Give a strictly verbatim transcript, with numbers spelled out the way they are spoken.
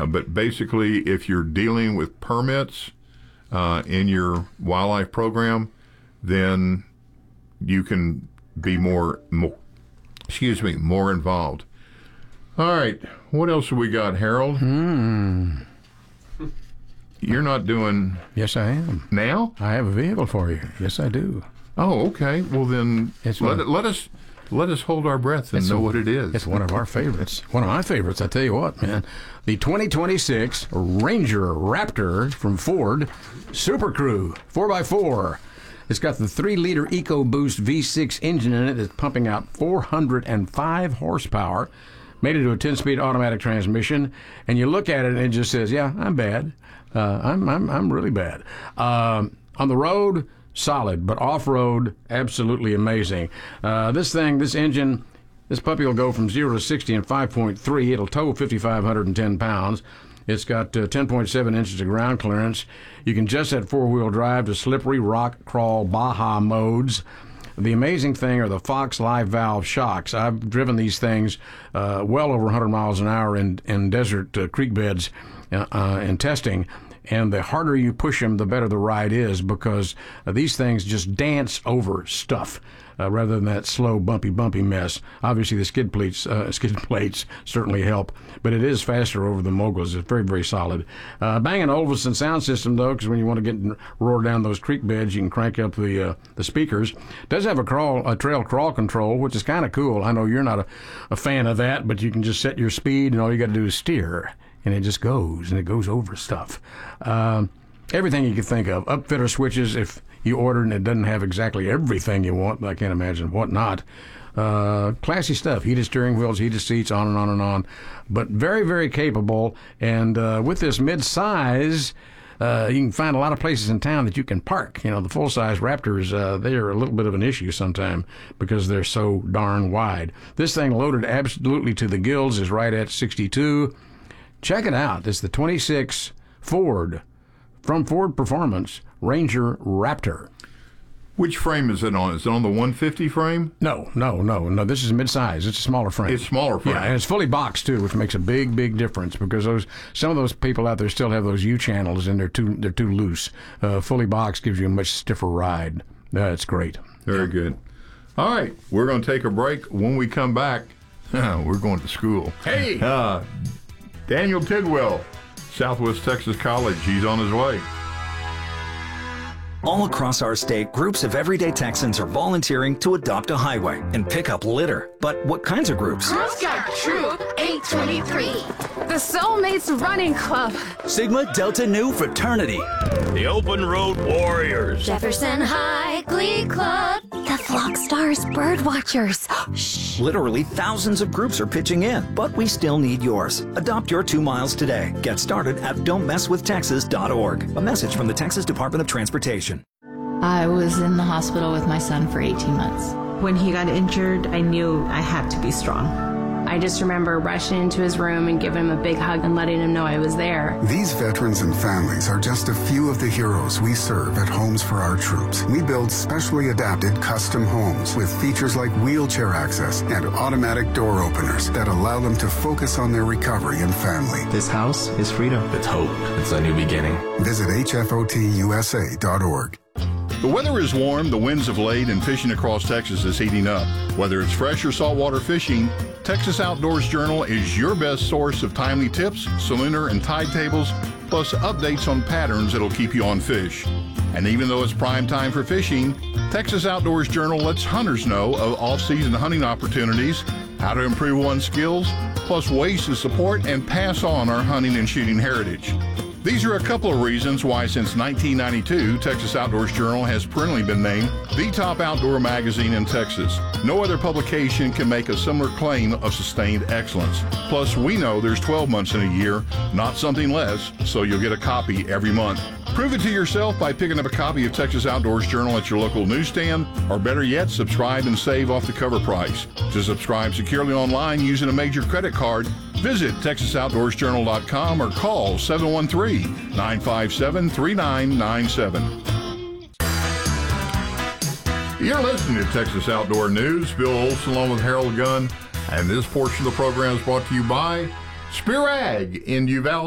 but basically, if you're dealing with permits uh, in your wildlife program, then you can be more, more, excuse me, more involved. All right, what else have we got, Harold? Hmm. You're not doing... Yes, I am. Now? I have a vehicle for you. Yes, I do. Oh, okay. Well, then It's let, one- it, let us let us hold our breath and It's know a- what it is. It's one of our favorites. One of my favorites, I tell you what, man. The twenty twenty-six Ranger Raptor from Ford Super Crew four by four. It's got the three liter EcoBoost V six engine in it. It's pumping out four hundred five horsepower. Made it to a ten-speed automatic transmission. And you look at it and it just says, yeah, I'm bad. Uh, I'm, I'm, I'm really bad. Um, on the road, solid, but off-road, absolutely amazing. Uh, this thing, this engine, this puppy will go from zero to sixty in five point three. It'll tow five thousand five hundred ten pounds. It's got uh, ten point seven inches of ground clearance. You can adjust that four-wheel drive to slippery, rock, crawl, Baja modes. The amazing thing are the Fox Live Valve shocks. I've driven these things uh, well over one hundred miles an hour in, in desert uh, creek beds uh, uh, in testing. And the harder you push them, the better the ride is, because uh, these things just dance over stuff uh, rather than that slow, bumpy, bumpy mess. Obviously, the skid plates, uh, skid plates certainly help, but it is faster over the moguls. It's very, very solid. Uh, Bang & Olufsen sound system, though, because when you want to get and roar down those creek beds, you can crank up the uh, the speakers. It does have a crawl, a trail crawl control, which is kind of cool. I know you're not a, a fan of that, but you can just set your speed, and all you got to do is steer. And it just goes, and it goes over stuff. Um, everything you can think of. Upfitter switches, if you order and it doesn't have exactly everything you want, but I can't imagine what not. Uh, classy stuff. Heated steering wheels, heated seats, on and on and on. But very, very capable. And uh, with this mid-size, uh, you can find a lot of places in town that you can park. You know, the full-size Raptors, uh, they are a little bit of an issue sometimes because they're so darn wide. This thing loaded absolutely to the gills is right at sixty-two. Check it out. It's the twenty-six Ford from Ford Performance Ranger Raptor. Which frame is it on? Is it on the one fifty frame? No, no, no, no. This is mid-size. It's a smaller frame. It's smaller frame. Yeah, and it's fully boxed too, which makes a big, big difference because those some of those people out there still have those U channels and they're too they're too loose. Uh, fully boxed gives you a much stiffer ride. That's great. Very good. All right, we're going to take a break. When we come back, we're going to school. Hey. Uh, Daniel Tidwell, Southwest Texas College. He's on his way. All across our state, groups of everyday Texans are volunteering to adopt a highway and pick up litter. But what kinds of groups? Girl Scout Troop eight twenty-three. The Soulmates Running Club. Sigma Delta Nu Fraternity. The Open Road Warriors. Jefferson High Glee Club. The Flock Stars Bird Watchers. Shh. Literally thousands of groups are pitching in, but we still need yours. Adopt your two miles today. Get started at don't mess with texas dot org. A message from the Texas Department of Transportation. I was in the hospital with my son for eighteen months. When he got injured, I knew I had to be strong. I just remember rushing into his room and giving him a big hug and letting him know I was there. These veterans and families are just a few of the heroes we serve at Homes for Our Troops. We build specially adapted custom homes with features like wheelchair access and automatic door openers that allow them to focus on their recovery and family. This house is freedom. It's hope. It's a new beginning. Visit H F O T U S A dot org. The weather is warm, the winds have laid, and fishing across Texas is heating up. Whether it's fresh or saltwater fishing, Texas Outdoors Journal is your best source of timely tips, salooner and tide tables, plus updates on patterns that'll keep you on fish. And even though it's prime time for fishing, Texas Outdoors Journal lets hunters know of off-season hunting opportunities, how to improve one's skills, plus ways to support and pass on our hunting and shooting heritage. These are a couple of reasons why since nineteen ninety-two, Texas Outdoors Journal has perennially been named the top outdoor magazine in Texas. No other publication can make a similar claim of sustained excellence. Plus, we know there's twelve months in a year, not something less, so you'll get a copy every month. Prove it to yourself by picking up a copy of Texas Outdoors Journal at your local newsstand, or better yet, subscribe and save off the cover price. To subscribe securely online using a major credit card, visit texas outdoors journal dot com or call seven one three, nine five seven, three nine nine seven. You're listening to Texas Outdoor News. Bill Olson along with Harold Gunn, and this portion of the program is brought to you by Spear Ag in Uvalde.